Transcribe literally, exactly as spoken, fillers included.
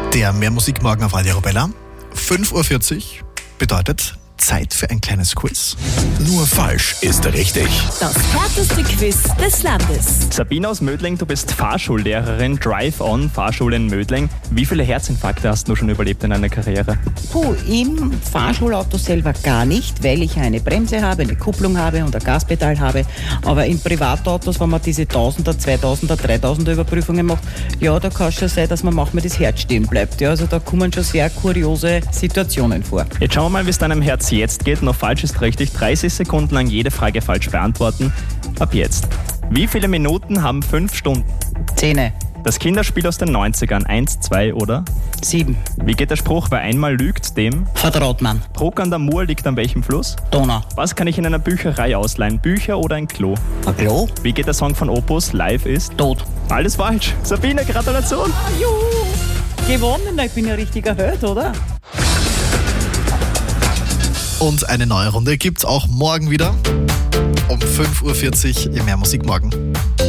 Der Mehrmusikmorgen auf Radio Arabella. fünf Uhr vierzig bedeutet Zeit für ein kleines Quiz. Nur falsch ist richtig. Das härteste Quiz des Landes. Sabine aus Mödling, du bist Fahrschullehrerin, Drive-On, Fahrschule in Mödling. Wie viele Herzinfarkte hast du schon überlebt in deiner Karriere? Puh, im Fahrschulauto selber gar nicht, weil ich eine Bremse habe, eine Kupplung habe und ein Gaspedal habe. Aber in Privatautos, wenn man diese Tausender, Zweitausender, Dreitausender Überprüfungen macht, ja, da kann es schon sein, dass man manchmal das Herz stehen bleibt. Ja, also da kommen schon sehr kuriose Situationen vor. Jetzt schauen wir mal, wie es deinem Herz jetzt geht. Noch falsch ist richtig. dreißig Sekunden lang jede Frage falsch beantworten. Ab jetzt. Wie viele Minuten haben fünf Stunden? Zähne. Das Kinderspiel aus den neunzigern. Eins, zwei oder? Sieben. Wie geht der Spruch, wer einmal lügt, dem? Vertraut man. Bruck an der Mur liegt an welchem Fluss? Donau. Was kann ich in einer Bücherei ausleihen? Bücher oder ein Klo? Ein Klo? Wie geht der Song von Opus? Live ist? Tot. Alles falsch. Sabine, Gratulation. Ah, juhu. Gewonnen, ich bin ja richtiger Held, oder? Und eine neue Runde gibt's auch morgen wieder um fünf Uhr vierzig im Mehrmusikmorgen.